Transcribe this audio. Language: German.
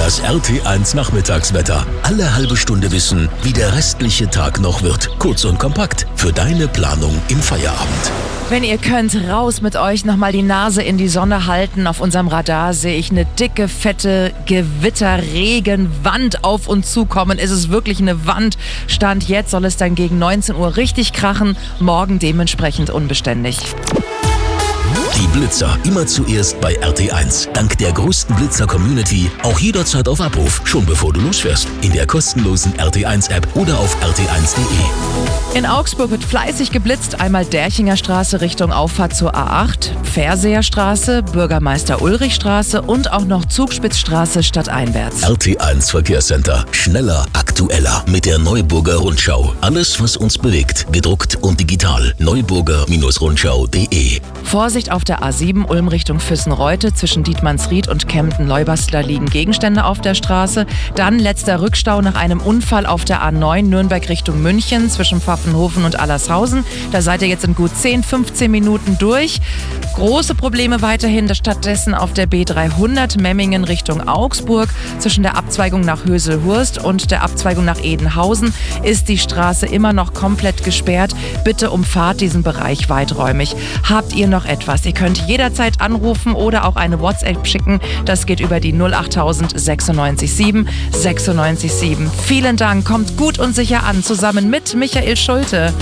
Das RT1 Nachmittagswetter. Alle halbe Stunde wissen, wie der restliche Tag noch wird. Kurz und kompakt für deine Planung im Feierabend. Wenn ihr könnt, raus mit euch, nochmal die Nase in die Sonne halten. Auf unserem Radar sehe ich eine dicke, fette Gewitterregenwand auf uns zukommen. Ist es wirklich eine Wand? Stand jetzt soll es dann gegen 19 Uhr richtig krachen, morgen dementsprechend unbeständig. Die Blitzer immer zuerst bei RT1. Dank der größten Blitzer-Community auch jederzeit auf Abruf, schon bevor du losfährst. In der kostenlosen RT1-App oder auf rt1.de. In Augsburg wird fleißig geblitzt. Einmal Derchinger Straße Richtung Auffahrt zur A8, Verseer Straße, Bürgermeister-Ulrich-Straße und auch noch Zugspitzstraße stadteinwärts. RT1 Verkehrscenter. Schneller, aktueller mit der Neuburger Rundschau. Alles, was uns bewegt, gedruckt und digital. neuburger-rundschau.de. Vorsicht auf der A7 Ulm Richtung Füssen-Reute. Zwischen Dietmannsried und Kempten-Leubastler liegen Gegenstände auf der Straße. Dann letzter Rückstau nach einem Unfall auf der A9 Nürnberg Richtung München zwischen Pfaffenhofen und Allershausen. Da seid ihr jetzt in gut 10-15 Minuten durch. Große Probleme weiterhin stattdessen auf der B300 Memmingen Richtung Augsburg. Zwischen der Abzweigung nach Höselhurst und der Abzweigung nach Edenhausen ist die Straße immer noch komplett gesperrt. Bitte umfahrt diesen Bereich weiträumig. Habt ihr noch etwas? Ihr könnt jederzeit anrufen oder auch eine WhatsApp schicken. Das geht über die 08000 96 7 96 7. Vielen Dank, kommt gut und sicher an, zusammen mit Michael Schulte.